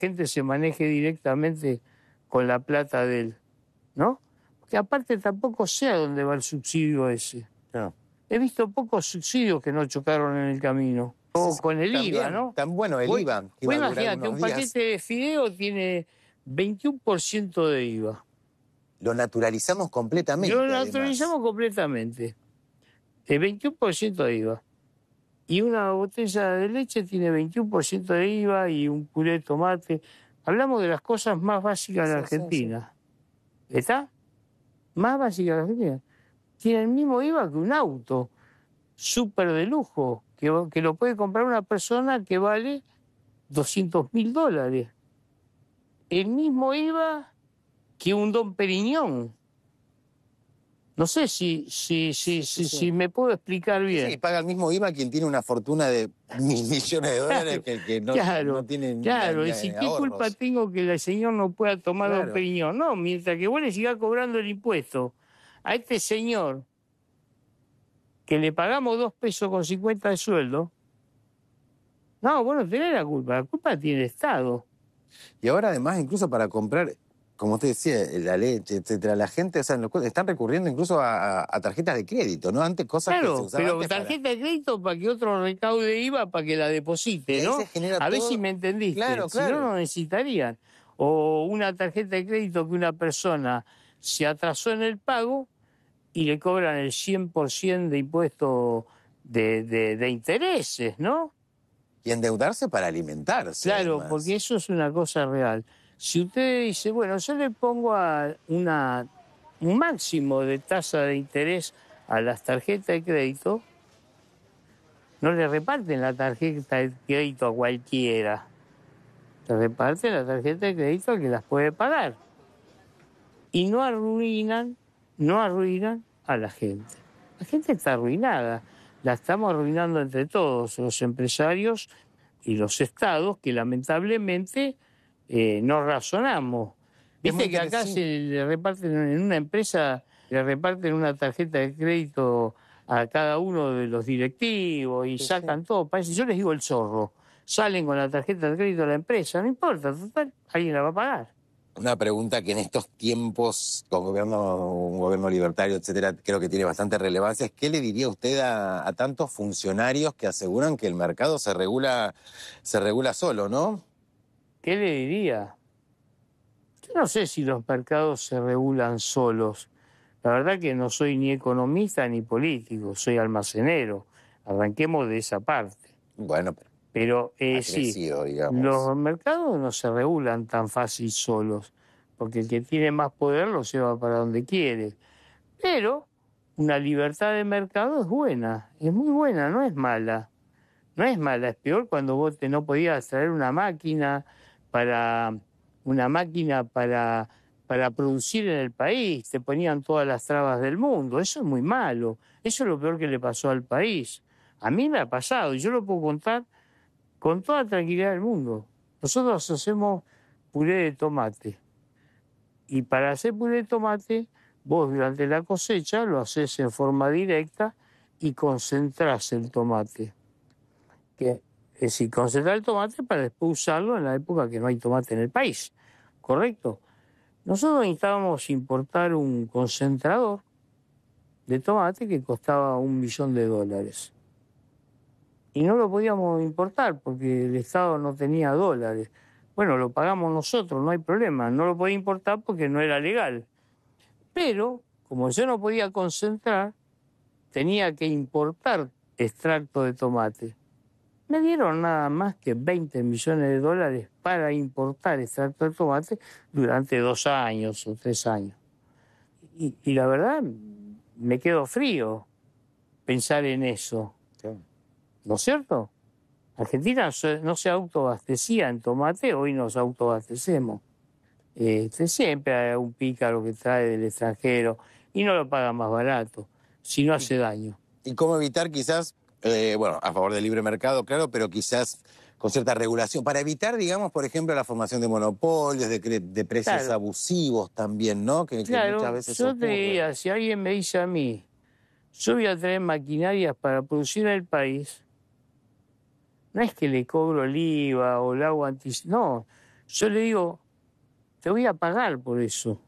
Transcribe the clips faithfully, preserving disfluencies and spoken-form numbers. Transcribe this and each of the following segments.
gente se maneje directamente con la plata de él, ¿no? Porque aparte tampoco sé a dónde va el subsidio ese. No. He visto pocos subsidios que no chocaron en el camino. O con el También, I V A, ¿no? Tan bueno el Vos, I V A, que vos iba a durar imagínate, unos un días. paquete de fideo tiene veintiuno por ciento de I V A. Lo naturalizamos completamente, Lo además. naturalizamos completamente. El veintiuno por ciento de I V A. Y una botella de leche tiene veintiuno por ciento de I V A y un puré de tomate. Hablamos de las cosas más básicas de Sí, Argentina. sí, sí. ¿Está? Más básicas de Argentina. Tiene el mismo I V A que un auto súper de lujo, que, que lo puede comprar una persona que vale doscientos mil dólares. El mismo I V A que un Don Periñón. No sé si, si, si, Sí, si, sí. si me puedo explicar Sí, bien. sí, paga el mismo I V A quien tiene una fortuna de mil millones de dólares Claro, que el que no, claro, no tiene ni, claro. ni Es decir, ¿qué culpa ahorros. tengo que el señor no pueda tomar Don Claro. Periñón? No, mientras que vos le sigas cobrando el impuesto a este señor que le pagamos dos pesos con cincuenta de sueldo. No, vos no tenés la culpa, la culpa tiene el Estado. Y ahora además, incluso para comprar, como usted decía, la leche, etcétera, la gente, o sea, están recurriendo incluso a, a tarjetas de crédito, ¿no? Antes, cosas que se Claro, usaban pero antes tarjeta para... de crédito para que otro recaude I V A para que la Y deposite, ahí se ¿no? genera A ver si todo... me entendiste. Claro, Si no, claro. no necesitarían. O una tarjeta de crédito que una persona se atrasó en el pago y le cobran el cien por ciento de impuesto de, de, de intereses, ¿no? Y endeudarse para alimentarse, Claro, porque además. eso es una cosa real. Si usted dice, bueno, yo le pongo a una, un máximo de tasa de interés a las tarjetas de crédito, no le reparten la tarjeta de crédito a cualquiera. Le reparten la tarjeta de crédito al que las puede pagar. Y no arruinan, no arruinan a la gente. La gente está arruinada. La estamos arruinando entre todos, los empresarios y los estados, que lamentablemente eh, no razonamos. Es muy Viste que acá interesante. se le reparten en una empresa, le reparten una tarjeta de crédito a cada uno de los directivos y Sí, sí. sacan todo. Parece, yo les digo el zorro. Salen con la tarjeta de crédito a la empresa, no importa, total, alguien la va a pagar. Una pregunta que en estos tiempos, con gobierno, un gobierno libertario, etcétera, creo que tiene bastante relevancia, es ¿qué le diría usted a, a tantos funcionarios que aseguran que el mercado se regula, se regula solo, ¿no? ¿Qué le diría? Yo no sé si los mercados se regulan solos. La verdad que no soy ni economista ni político, soy almacenero. Arranquemos de esa parte. Bueno, pero Pero eh, ha sí, crecido, digamos. los mercados no se regulan tan fácil solos, porque el que tiene más poder lo lleva para donde quiere. Pero una libertad de mercado es buena, es muy buena, no es mala. No es mala, es peor cuando vos te no podías traer una máquina para una máquina para, para producir en el país, te ponían todas las trabas del mundo. Eso es muy malo. Eso es lo peor que le pasó al país. A mí me ha pasado y yo lo puedo contar con toda tranquilidad del mundo. Nosotros hacemos puré de tomate. Y para hacer puré de tomate, vos durante la cosecha lo haces en forma directa y concentrás el tomate. Que, es decir, concentrar el tomate para después usarlo en la época que no hay tomate en el país. ¿Correcto? Nosotros necesitábamos importar un concentrador de tomate que costaba un millón de dólares. Y no lo podíamos importar porque el Estado no tenía dólares. Bueno, lo pagamos nosotros, no hay problema. No lo podía importar porque no era legal. Pero, como yo no podía concentrar, tenía que importar extracto de tomate. Me dieron nada más que veinte millones de dólares para importar extracto de tomate durante dos años o tres años. Y, y la verdad, me quedo frío pensar en eso. Sí. ¿No es cierto? Argentina no se autoabastecía en tomate, hoy nos autoabastecemos. Este, siempre hay un pícaro que trae del extranjero y no lo paga más barato, si no hace daño. ¿Y cómo evitar quizás, eh, bueno, a favor del libre mercado, claro, pero quizás con cierta regulación, para evitar, digamos, por ejemplo, la formación de monopolios, de, de precios Claro, abusivos también, ¿no? Que, que muchas claro, veces yo te ocurre. diría, si alguien me dice a mí, yo voy a traer maquinarias para producir en el país, no es que le cobro el I V A o le hago anticipado, no, Yo le digo, te voy a pagar por eso.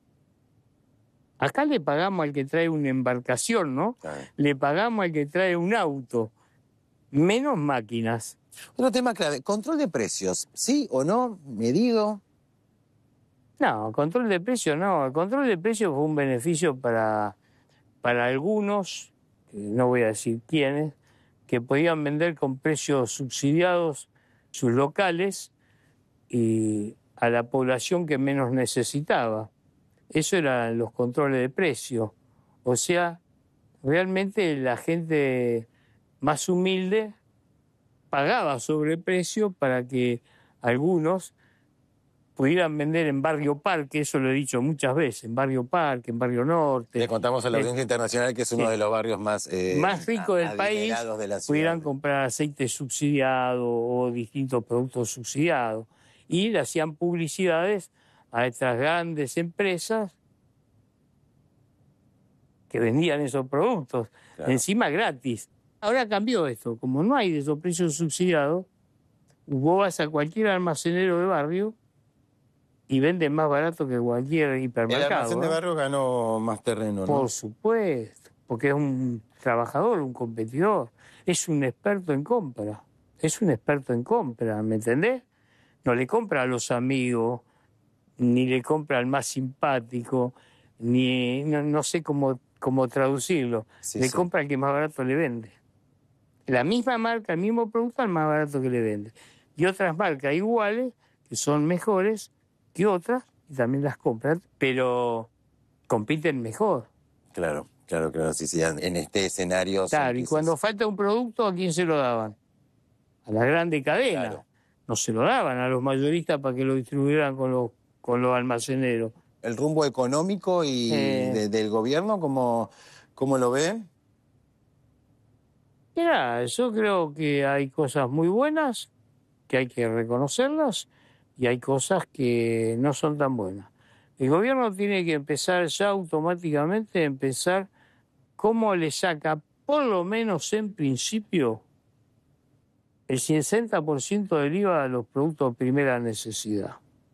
Acá le pagamos al que trae una embarcación, ¿no? Claro. Le pagamos al que trae un auto. Menos máquinas. Otro tema clave, control de precios, ¿sí o no? Me digo. No, control de precio no. El control de precio fue un beneficio para, para algunos, que no voy a decir quiénes, que podían vender con precios subsidiados sus locales y a la población que menos necesitaba. Eso eran los controles de precio. O sea, realmente la gente más humilde pagaba sobreprecio para que algunos pudieran vender en Barrio Parque, eso lo he dicho muchas veces, en Barrio Parque, en Barrio Norte. Le contamos a la eh, audiencia internacional que es uno sí. de los barrios más, eh, más ricos del país, adinerados de la ciudad. pudieran comprar aceite subsidiado o distintos productos subsidiados. Y le hacían publicidades a estas grandes empresas que vendían esos productos, Claro. encima gratis. Ahora cambió esto, como no hay de esos precios subsidiados, vos vas a cualquier almacenero de barrio y venden más barato que cualquier El hipermercado. almacén de ¿eh? barrio ganó más terreno, ¿no? Por supuesto, porque es un trabajador, un competidor, es un experto en compra, es un experto en compra, ¿me entendés? No le compra a los amigos, ni le compra al más simpático, ni no, no sé cómo, cómo traducirlo, Sí, le sí. compra al que más barato le vende. La misma marca, el mismo producto al más barato que le vende. Y otras marcas iguales, que son mejores que otras, y también las compran, pero compiten mejor. Claro, claro, claro, sí, sí, en este escenario. son Claro, y quizás- cuando falta un producto, ¿a quién se lo daban? A la grande cadena. Claro. No se lo daban a los mayoristas para que lo distribuyeran con los, con los almaceneros. El rumbo económico y Eh. de- del gobierno, ¿cómo, cómo lo ve? Mirá, yo creo que hay cosas muy buenas, que hay que reconocerlas, y hay cosas que no son tan buenas. El gobierno tiene que empezar ya automáticamente, empezar cómo le saca, por lo menos en principio, el sesenta por ciento del I V A a los productos de primera necesidad.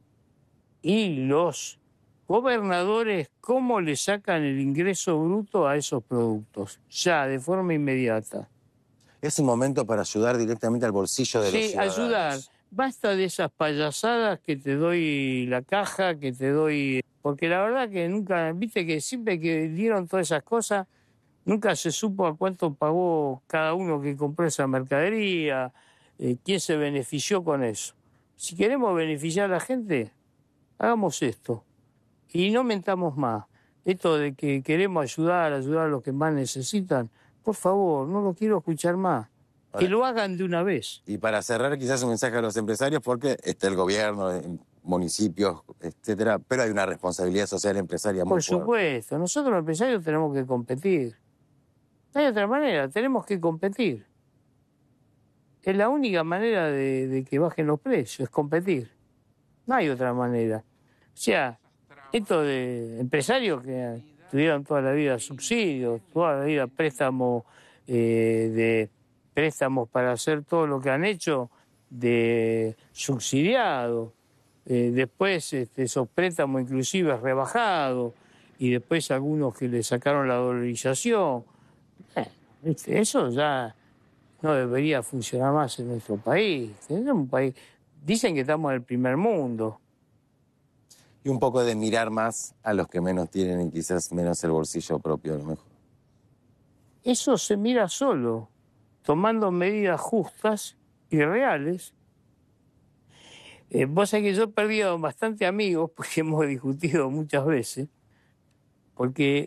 Y los gobernadores, cómo le sacan el ingreso bruto a esos productos, ya, de forma inmediata. Es un momento para ayudar directamente al bolsillo de los Sí, ciudadanos. ayudar. Basta de esas payasadas que te doy la caja, que te doy... Porque la verdad que nunca, viste que siempre que dieron todas esas cosas, nunca se supo a cuánto pagó cada uno que compró esa mercadería, eh, quién se benefició con eso. Si queremos beneficiar a la gente, hagamos esto. Y no mentamos más. Esto de que queremos ayudar, ayudar a los que más necesitan, por favor, no lo quiero escuchar más. Ahora, que lo hagan de una vez. Y para cerrar, quizás un mensaje a los empresarios, porque está el gobierno, municipios, etcétera, pero hay una responsabilidad social empresaria muy Por fuerte. supuesto, nosotros los empresarios tenemos que competir. No hay otra manera, tenemos que competir. Es la única manera de, de que bajen los precios, es competir. No hay otra manera. O sea, esto de empresarios que tuvieron toda la vida subsidios, toda la vida préstamos, eh, de préstamos para hacer todo lo que han hecho, de subsidiados, eh, después este, esos préstamos inclusive rebajados, y después algunos que le sacaron la dolarización. Eh, ¿viste? Eso ya no debería funcionar más en nuestro país. Es un país. Dicen que estamos en el primer mundo. Y un poco de mirar más a los que menos tienen y quizás menos el bolsillo propio a lo mejor. Eso se mira solo, tomando medidas justas y reales. Eh, vos sabés que yo he perdido bastante amigos, porque hemos discutido muchas veces, porque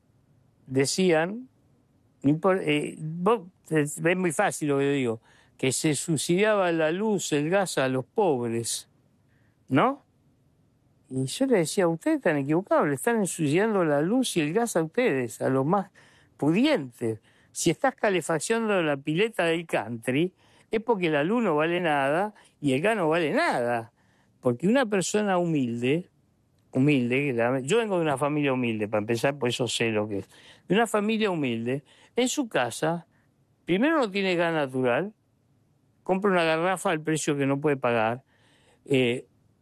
decían, eh, vos, es muy fácil lo que yo digo, que se subsidiaba la luz, el gas a los pobres, ¿no? Y yo le decía, ustedes están equivocados, le están subsidiando la luz y el gas a ustedes, a los más pudientes. Si estás calefaccionando la pileta del country, es porque la luz no vale nada y el gas no vale nada. Porque una persona humilde, humilde, yo vengo de una familia humilde, para empezar, por eso sé lo que es. De una familia humilde, en su casa, primero no tiene gas natural, compra una garrafa al precio que no puede pagar, eh,